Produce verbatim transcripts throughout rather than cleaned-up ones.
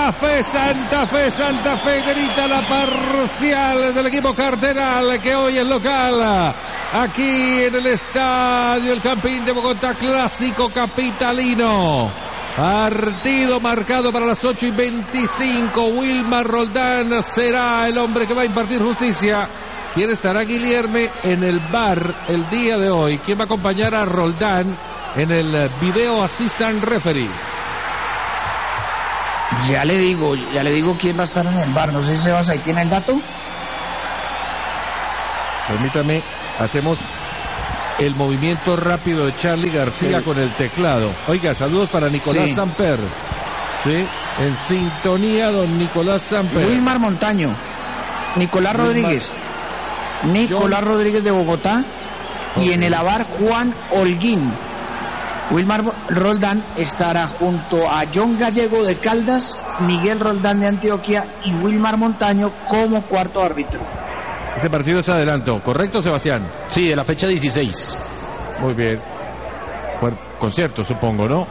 Santa Fe, Santa Fe, Santa Fe, grita la parcial del equipo cardenal que hoy es local. Aquí en el estadio El Campín de Bogotá, clásico capitalino. Partido marcado para las ocho y veinticinco. Wilmar Roldán será el hombre que va a impartir justicia. ¿Quién estará, Guilherme, en el V A R el día de hoy? ¿Quién va a acompañar a Roldán en el Video Assistant Referee? Ya le digo, ya le digo quién va a estar en el V A R. No sé si Sebas ahí tiene el dato. Permítame, hacemos el movimiento rápido de Charlie García sí. con el teclado. Oiga, saludos para Nicolás sí. Samper. Sí, en sintonía, don Nicolás Samper. Wilmar Montaño, Nicolás Wilmar. Rodríguez, Nicolás John. Rodríguez de Bogotá okay. y en el A V A R Juan Holguín. Wilmar Roldán estará junto a John Gallego de Caldas, Miguel Roldán de Antioquia y Wilmar Montaño como cuarto árbitro. Ese partido es adelanto, ¿correcto, Sebastián? Sí, de la fecha dieciséis. Muy bien. Concierto, supongo, ¿no?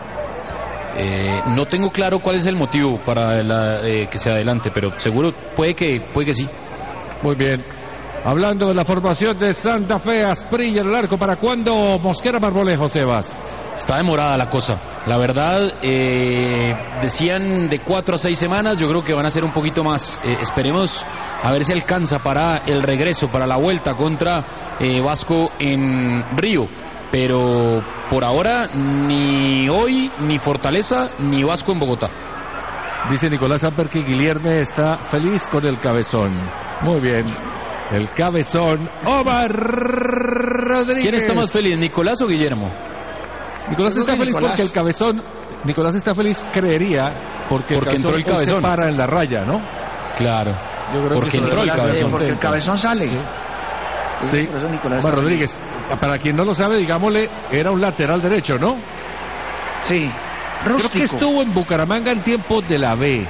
Eh, no tengo claro cuál es el motivo para la, eh, que se adelante, pero seguro puede que, puede que sí. Muy bien. Hablando de la formación de Santa Fe, Asprilla en el arco, ¿para cuándo Mosquera Marmolejo, Sebas? Está demorada la cosa, la verdad, eh, decían de cuatro a seis semanas, yo creo que van a ser un poquito más, eh, esperemos a ver si alcanza para el regreso, para la vuelta contra eh, Vasco en Río, pero por ahora ni hoy, ni Fortaleza, ni Vasco en Bogotá. Dice Nicolás Samper que Guilherme está feliz con el cabezón, muy bien. El cabezón, Omar Rodríguez. ¿Quién está más feliz, Nicolás o Guillermo? Nicolás está feliz Nicolás. porque el cabezón, Nicolás está feliz, creería, porque, porque el cabezón, entró el cabezón. Se para en la raya, ¿no? Claro. Yo creo porque que entró el cabezón. Porque el cabezón sale. Sí. sí. Omar Rodríguez, para quien no lo sabe, digámosle, era un lateral derecho, ¿no? Sí. Rústico. Creo que estuvo en Bucaramanga en tiempos de la B.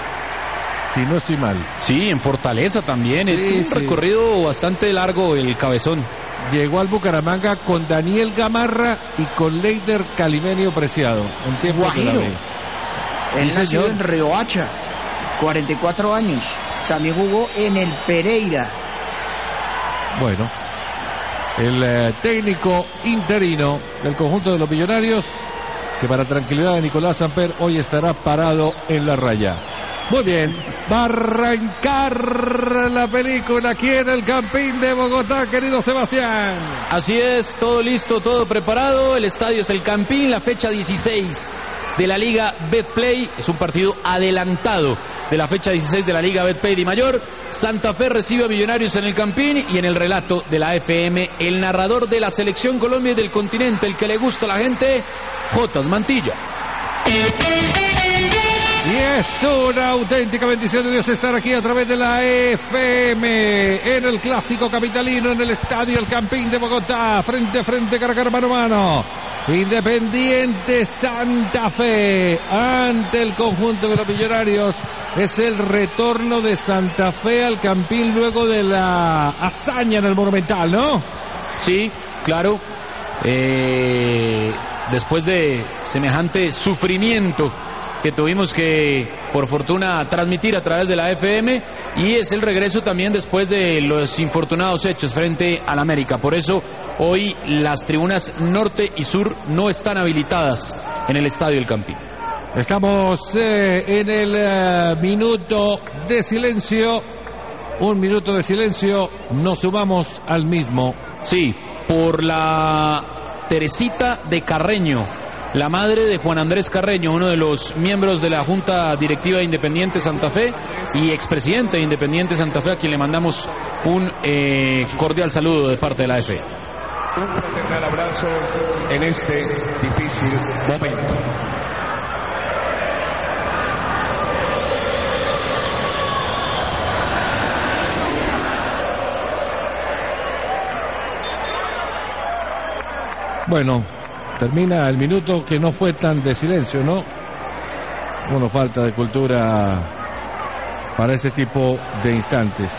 Si no estoy mal. Sí, en Fortaleza también. Sí, es un sí. recorrido bastante largo el cabezón. Llegó al Bucaramanga con Daniel Gamarra y con Leider Calimenio Preciado. En tiempo Guajiro. de la B. Él nació en Riohacha, cuarenta y cuatro años. También jugó en el Pereira. Bueno, el eh, técnico interino del conjunto de los Millonarios, que para tranquilidad de Nicolás Samper hoy estará parado en la raya. Muy bien, va a arrancar la película aquí en el Campín de Bogotá, querido Sebastián. Así es, todo listo, todo preparado. El estadio es el Campín, la fecha dieciséis de la Liga Betplay. Es un partido adelantado de la fecha dieciséis de la Liga Betplay de Mayor. Santa Fe recibe a Millonarios en el Campín y en el relato de la F M, el narrador de la Selección Colombia y del continente, el que le gusta a la gente, Jotas Mantilla. Y es una auténtica bendición de Dios estar aquí a través de la F M en el clásico capitalino, en el estadio El Campín de Bogotá, frente a frente, cara a cara, mano a mano. Independiente Santa Fe ante el conjunto de los Millonarios. Es el retorno de Santa Fe al Campín luego de la hazaña en el Monumental, ¿no? Sí, claro. Eh, después de semejante sufrimiento que tuvimos que, por fortuna, transmitir a través de la F M, y es el regreso también después de los infortunados hechos frente al América. Por eso hoy las tribunas norte y sur no están habilitadas en el estadio El Campín. Estamos eh, en el eh, minuto de silencio, un minuto de silencio, nos sumamos al mismo. Sí, por la Teresita de Carreño, la madre de Juan Andrés Carreño, uno de los miembros de la Junta Directiva de Independiente Santa Fe y expresidente de Independiente Santa Fe, a quien le mandamos un eh, cordial saludo de parte de la F. Un fraternal abrazo en este difícil momento. Bueno, termina el minuto que no fue tan de silencio, ¿no? Bueno, falta de cultura para este tipo de instantes.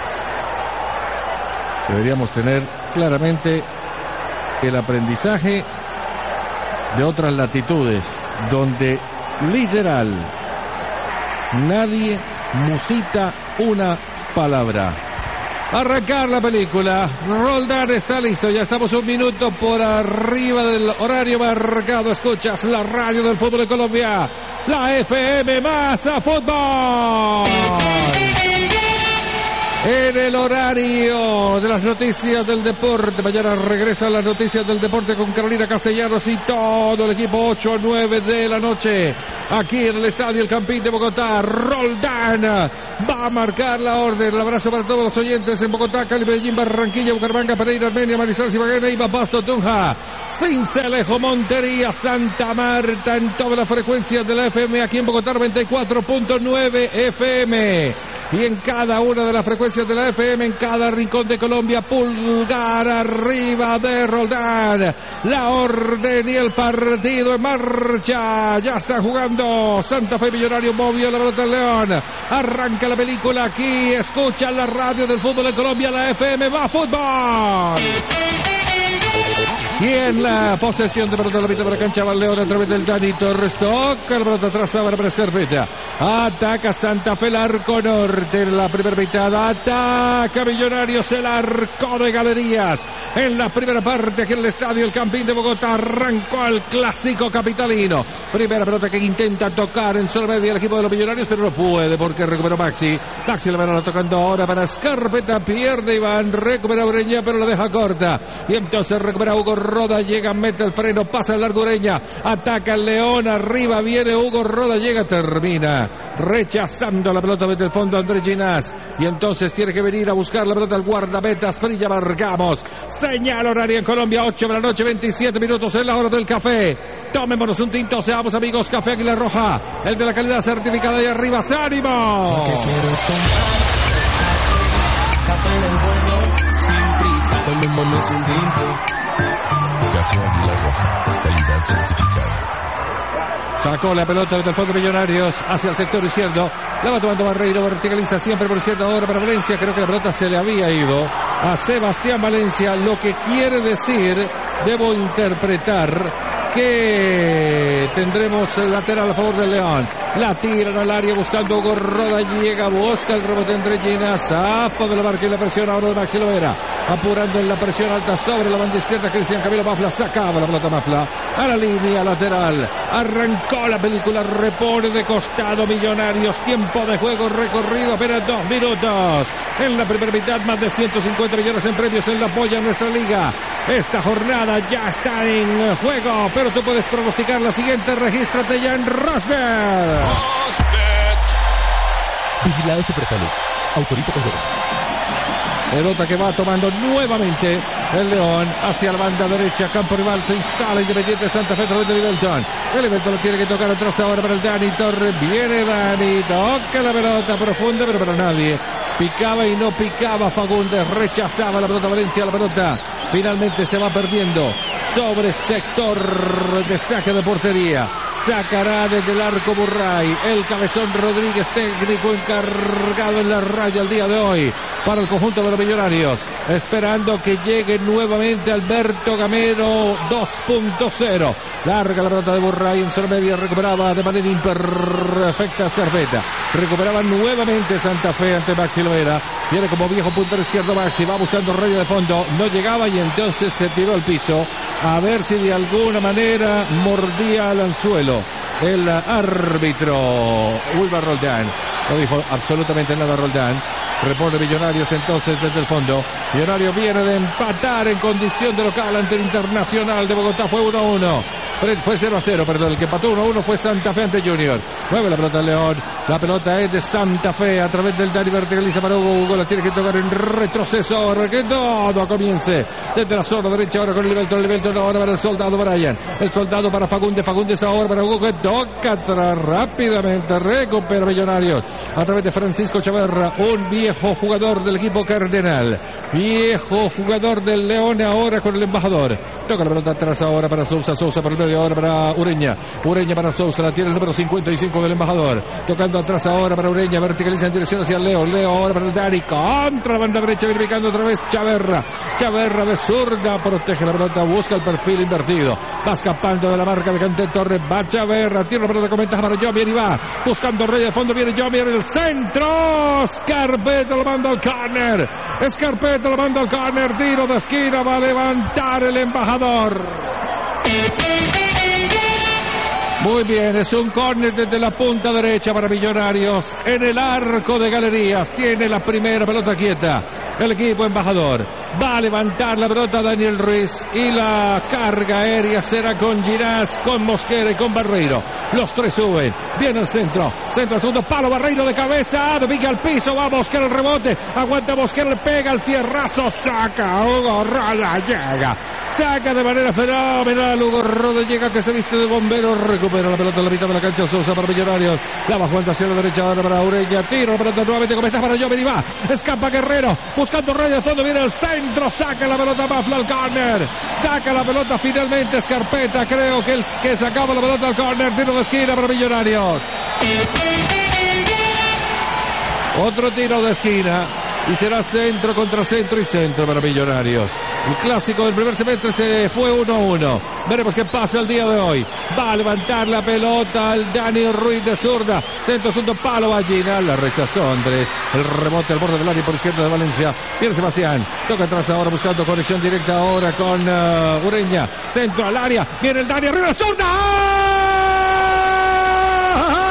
Deberíamos tener claramente el aprendizaje de otras latitudes, donde literal nadie musita una palabra. Arrancar la película. Roldán está listo. Ya estamos un minuto por arriba del horario marcado. Escuchas la radio del fútbol de Colombia. La F M más a fútbol. En el horario de las noticias del deporte. Mañana regresan las noticias del deporte con Carolina Castellanos y todo el equipo. Ocho a nueve de la noche. Aquí en el estadio El Campín de Bogotá. Roldán va a marcar la orden. Un abrazo para todos los oyentes en Bogotá, Cali, Medellín, Barranquilla, Bucaramanga, Pereira, Armenia, Manizales, Ibagué, Iba, Pasto, Tunja, Sincelejo, Montería, Santa Marta, en todas las frecuencias de la F M. Aquí en Bogotá, noventa y cuatro punto nueve F M. Y en cada una de las frecuencias de la F M, en cada rincón de Colombia, pulgar arriba de Roldán. La orden y el partido en marcha. Ya está jugando Santa Fe. Millonario movió la pelota del León. Arranca la película aquí. Escucha la radio del fútbol de Colombia, la F M. ¡Va fútbol! Y en la posesión de pelota, la mitad de la cancha va León a través del Dani Torres. Toca la pelota atrás ahora para Escarpeta. Ataca Santa Fe el arco norte en la primera mitad. Ataca Millonarios el arco de Galerías. En la primera parte aquí en el estadio El Campín de Bogotá. Arrancó el clásico capitalino. Primera pelota que intenta tocar en zona media el equipo de los Millonarios, pero no puede porque recuperó Maxi. Maxi la van tocando ahora para Escarpeta. Pierde Iván. Recupera Ureña, pero la deja corta. Y entonces recupera Hugo Roda, llega, mete el freno, pasa el largo Ureña, ataca el León, arriba viene Hugo Roda, llega, termina rechazando la pelota desde el fondo Andrés Ginás, y entonces tiene que venir a buscar la pelota al guardametas Brilla Vargamos. Señal horaria en Colombia, ocho de la noche, veintisiete minutos, en la hora del café. Tomémonos un tinto, seamos amigos. Café Águila Roja, el de la calidad certificada de arriba. ¡Ánimo! Café del bueno, sin prisa, tomémonos un tinto. Café Águila Roja, calidad certificada. Sacó la pelota desde el fondo Millonarios hacia el sector izquierdo. La va tomando Barreiro, verticaliza siempre por izquierda ahora para Valencia. Creo que la pelota se le había ido a Sebastián Valencia, lo que quiere decir, debo interpretar, que tendremos el lateral a favor del León. La tiran al área buscando Hugo Roda, llega, busca el rebote entre Ginas, zapa de la marca y la presión ahora de Maxi Lovera, apurando en la presión alta sobre la banda izquierda. Cristian Camilo Mafla sacaba la pelota Mafla a la línea lateral. Arrancó la película, repone de costado Millonarios. Tiempo de juego recorrido apenas dos minutos. En la primera mitad, más de ciento cincuenta millones en premios en la polla en nuestra liga. Esta jornada ya está en juego, pero tú puedes pronosticar la siguiente. Regístrate ya en Rosberg. Vigilado Supersalud. Autoriza con juego. Pelota que va tomando nuevamente el León hacia la banda derecha. Campo rival, se instala Independiente Santa Fe a través de Livelton. El evento lo tiene que tocar atrás ahora para el Dani Torres. Viene Dani, toca la pelota profunda, pero para nadie. Picaba y no picaba Fagundes, rechazaba la pelota Valencia, la pelota finalmente se va perdiendo sobre sector de saque de portería. Sacará desde el arco Burray, el Cabezón Rodríguez, técnico encargado en la raya el día de hoy para el conjunto de los Millonarios, esperando que llegue nuevamente Alberto Gamero dos punto cero. Larga la pelota de Burray en zona media, recuperaba de manera imperfecta Escarpeta, recuperaba nuevamente Santa Fe ante Maxi Lovera. Viene como viejo puntero izquierdo Maxi, va buscando raya de fondo, no llegaba y entonces se tiró al piso a ver si de alguna manera mordía al anzuelo el árbitro Wilmar Roldán. No dijo absolutamente nada Roldán. Repone Millonarios entonces desde el fondo. Millonario viene de empatar en condición de local ante el Internacional de Bogotá. Fue uno a uno. Fue cero a cero, perdón. El que empató uno a uno fue Santa Fe ante Junior. Mueve la pelota al León. La pelota es de Santa Fe a través del Dani, verticaliza para Hugo. Hugo la tiene que tocar en retroceso. Ahora que todo comience desde la zona derecha. Ahora con el Livelton. Livelton ahora para el soldado Brian. El soldado para Fagundes. Fagundes ahora para Hugo que toca atrás rápidamente. Recupera Millonarios a través de Francisco Chaverra. Un viejo jugador del equipo cardenal. Viejo jugador del León ahora con el embajador. Toca la pelota atrás ahora para Sousa. Sousa por el medio ahora para Ureña. Ureña para Sousa, la tiene el número cincuenta y cinco del embajador. Tocando atrás ahora para Ureña, verticaliza en dirección hacia Leo. Leo ahora para el Dani, contra la banda derecha, verificando otra vez Chaverra. Chaverra de zurda, protege la pelota, busca el perfil invertido. Va escapando de la marca de Canté Torres, va Chaverra, tira la pelota con ventaja para Jomier y va buscando Rey de fondo, viene Jomier en el centro. Scarpetta lo manda al córner. Scarpetta lo manda al córner, tiro de esquina, va a levantar el embajador. Muy bien, es un córner desde la punta derecha para Millonarios. En el arco de Galerías tiene la primera pelota quieta el equipo embajador. Va a levantar la pelota Daniel Ruiz y la carga aérea será con Ginás, con Mosquera y con Barreiro. Los tres suben, viene el centro, centro al segundo palo, Barreiro de cabeza, pica al piso, va a Mosquera el rebote, aguanta Mosquera, le pega el fierrazo, saca Hugo Roda, llega, saca de manera fenomenal Hugo Roda, llega que se viste de bombero, recupera la pelota en la mitad de la cancha, Sousa para Millonarios, la bajó hacia la derecha ahora para Ureña, tiro la pelota nuevamente, comenta para Joven y va, escapa Guerrero, buscando Rey de fondo, viene el centro, saca la pelota Mafla al córner, saca la pelota finalmente Scarpetta, creo que, el, que sacaba la pelota al córner, tiro de esquina para Millonarios. Otro tiro de esquina y será centro contra centro y centro para Millonarios. El clásico del primer semestre se fue uno a uno. Veremos qué pasa el día de hoy. Va a levantar la pelota el Dani Ruiz de zurda. Centro, segundo palo, Gallina. La rechazó Andrés. El rebote al borde del área por izquierda de Valencia. Viene Sebastián. Toca atrás ahora buscando conexión directa ahora con uh, Ureña. Centro al área. Viene el Dani arriba, zurda.